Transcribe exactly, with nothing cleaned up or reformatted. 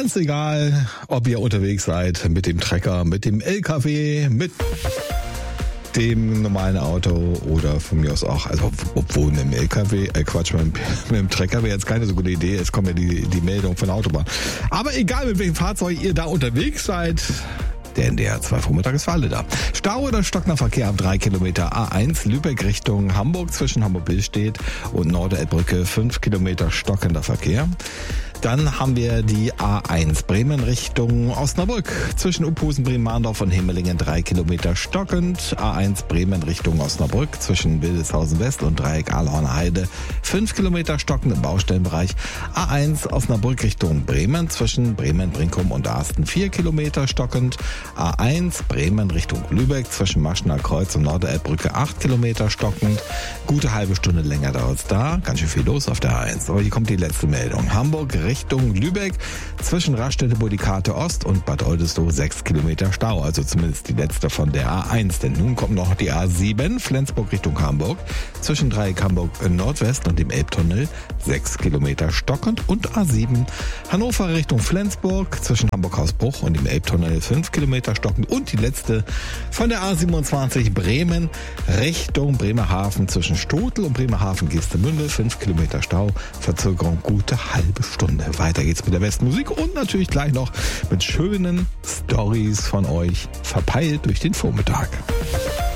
Ganz egal, ob ihr unterwegs seid mit dem Trecker, mit dem L K W, mit dem normalen Auto oder von mir aus auch, also obwohl mit dem L K W, äh Quatsch, mit dem, mit dem Trecker wäre jetzt keine so gute Idee, es kommt ja die, die Meldung von der Autobahn. Aber egal, mit welchem Fahrzeug ihr da unterwegs seid, der N D R zwei Vormittag ist für alle da. Stau oder stockender Verkehr ab drei Kilometer A eins, Lübeck Richtung Hamburg zwischen Hamburg-Billstedt und Norderelbbrücke fünf Kilometer stockender Verkehr. Dann haben wir die A eins Bremen Richtung Osnabrück. Zwischen Uphusen, Bremen-Mahndorf und Himmelingen drei Kilometer stockend. A eins Bremen Richtung Osnabrück. Zwischen Wildeshausen West und Dreieck Aalhorner Heide fünf Kilometer stockend im Baustellenbereich. A eins Osnabrück Richtung Bremen. Zwischen Bremen, Brinkum und Arsten vier Kilometer stockend. A eins Bremen Richtung Lübeck. Zwischen Maschener Kreuz und Norderelbbrücke acht Kilometer stockend. Gute halbe Stunde länger dauert es da. Ganz schön viel los auf der A eins. Aber hier kommt die letzte Meldung. Hamburg Richtung Lübeck, zwischen Raststätte Bodikate Ost und Bad Oldesloe sechs Kilometer Stau, also zumindest die letzte von der A eins, denn nun kommt noch die A sieben, Flensburg Richtung Hamburg, zwischen Dreieck Hamburg Nordwest und dem Elbtunnel sechs Kilometer stockend und A sieben, Hannover Richtung Flensburg, zwischen Hamburg-Hausbruch und dem Elbtunnel fünf Kilometer stockend und die letzte von der A siebenundzwanzig Bremen Richtung Bremerhaven, zwischen Stotel und Bremerhaven-Geestemünde fünf Kilometer Stau, Verzögerung gute halbe Stunde. Weiter geht's mit der besten Musik und natürlich gleich noch mit schönen Stories von euch verpeilt durch den Vormittag.